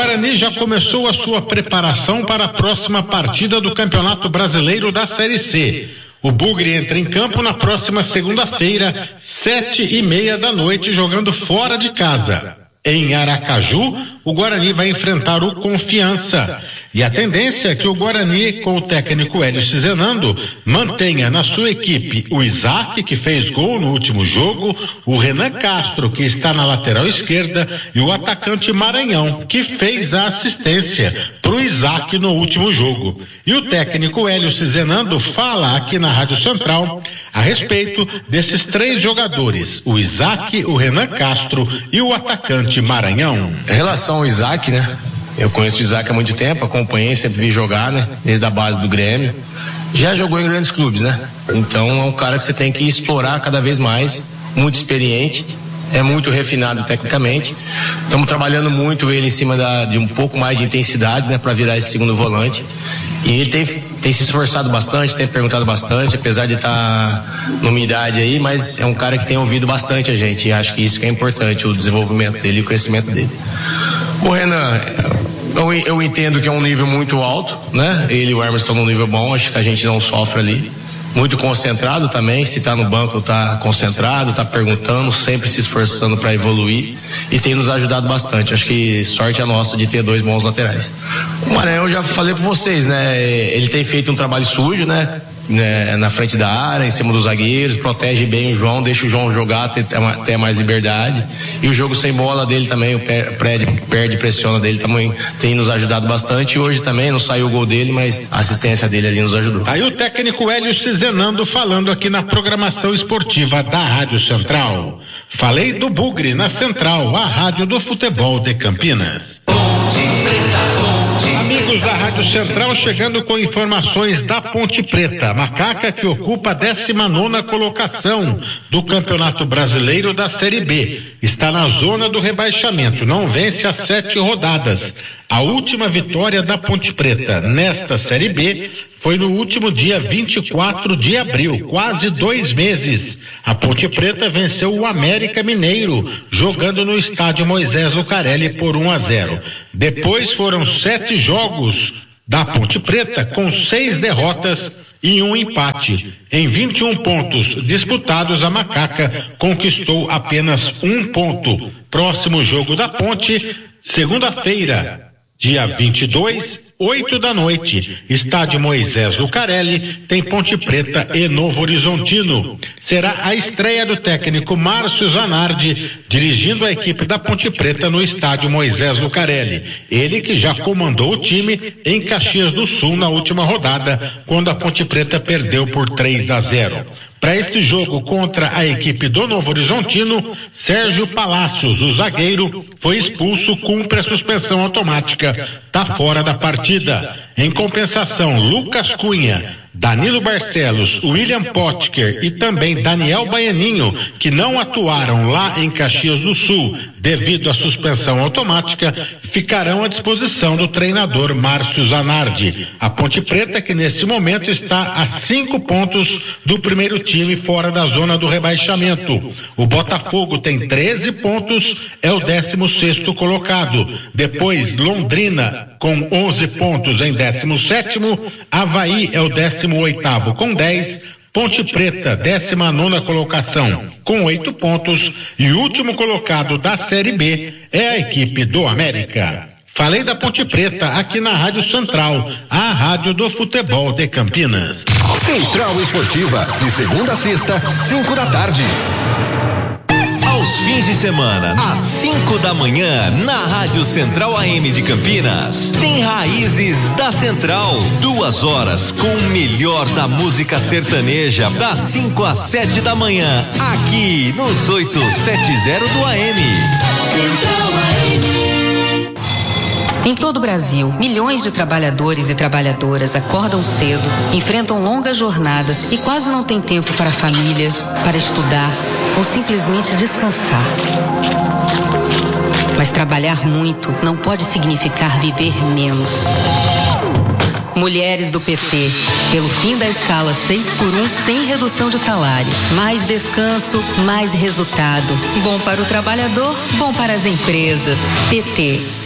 Guarani já começou a sua preparação para a próxima partida do Campeonato Brasileiro da Série C. O Bugre entra em campo na próxima segunda-feira, 19h30, jogando fora de casa. Em Aracaju, o Guarani vai enfrentar o Confiança. E a tendência é que o Guarani, com o técnico Hélio Cizenando, mantenha na sua equipe o Isaac, que fez gol no último jogo, o Renan Castro, que está na lateral esquerda, e o atacante Maranhão, que fez a assistência para o Isaac no último jogo. E o técnico Hélio Cizenando fala aqui na Rádio Central a respeito desses 3 jogadores, o Isaac, o Renan Castro e o atacante Maranhão. Em relação ao Isaac, né? Eu conheço o Isaac há muito tempo, acompanhei, sempre vi jogar, né? Desde a base do Grêmio. Já jogou em grandes clubes, né? Então é um cara que você tem que explorar cada vez mais, muito experiente, é muito refinado tecnicamente. Estamos trabalhando muito ele em cima de um pouco mais de intensidade, né? Para virar esse segundo volante. E ele tem se esforçado bastante, tem perguntado bastante, apesar de estar numa idade aí, mas é um cara que tem ouvido bastante a gente, e acho que isso que é importante, o desenvolvimento dele e o crescimento dele. O Renan, eu entendo que é um nível muito alto, né? Ele e o Emerson num nível bom, acho que a gente não sofre ali. Muito concentrado também, se tá no banco tá concentrado, tá perguntando, sempre se esforçando para evoluir e tem nos ajudado bastante. Acho que sorte é nossa de ter 2 bons laterais. O Maranhão, eu já falei para vocês, né? Ele tem feito um trabalho sujo, né? Na frente da área, em cima dos zagueiros, protege bem o João, deixa o João jogar, ter mais liberdade. E o jogo sem bola dele também, o perde, pressiona dele também, tem nos ajudado bastante. E hoje também não saiu o gol dele, mas a assistência dele ali nos ajudou. Aí o técnico Hélio Cizenando falando aqui na programação esportiva da Rádio Central. Falei do Bugre na Central, a rádio do futebol de Campinas. Amigos da Rádio Central, chegando com informações da Ponte Preta, Macaca, que ocupa a 19ª colocação do Campeonato Brasileiro da Série B. Está na zona do rebaixamento, não vence as 7 rodadas. A última vitória da Ponte Preta nesta Série B foi no último dia 24 de abril, quase 2 meses. A Ponte Preta venceu o América Mineiro, jogando no estádio Moisés Lucarelli por 1-0. Depois foram 7 jogos da Ponte Preta, com 6 derrotas e 1 empate. Em 21 pontos disputados, a Macaca conquistou apenas 1 ponto. Próximo jogo da Ponte, segunda-feira, dia 22, 20h, estádio Moisés Lucarelli, tem Ponte Preta e Novo Horizontino. Será a estreia do técnico Márcio Zanardi, dirigindo a equipe da Ponte Preta no estádio Moisés Lucarelli. Ele que já comandou o time em Caxias do Sul na última rodada, quando a Ponte Preta perdeu por 3-0. Para este jogo contra a equipe do Novo Horizontino, Sérgio Palácios, o zagueiro, foi expulso, cumpre a suspensão automática, está fora da partida. Em compensação, Lucas Cunha, Danilo Barcelos, William Potker e também Daniel Baianinho, que não atuaram lá em Caxias do Sul devido à suspensão automática, ficarão à disposição do treinador Márcio Zanardi. A Ponte Preta, que nesse momento está a 5 pontos do primeiro time fora da zona do rebaixamento. O Botafogo tem 13 pontos, é o 16º colocado. Depois, Londrina com 11 pontos em 17º, Avaí é o 18º com 10, Ponte Preta, 19ª colocação com 8 pontos, e o último colocado da Série B é a equipe do América. Falei da Ponte Preta aqui na Rádio Central, a rádio do futebol de Campinas. Central Esportiva, de segunda a sexta, 5 da tarde. Aos fins de semana, às 5 da manhã, na Rádio Central AM de Campinas, tem Raízes da Central. 2 horas com o melhor da música sertaneja, das 5 às 7 da manhã, aqui nos 870 do AM. Central AM. Em todo o Brasil, milhões de trabalhadores e trabalhadoras acordam cedo, enfrentam longas jornadas e quase não têm tempo para a família, para estudar ou simplesmente descansar. Mas trabalhar muito não pode significar viver menos. Mulheres do PT, pelo fim da escala 6x1 sem redução de salário. Mais descanso, mais resultado. Bom para o trabalhador, bom para as empresas. PT.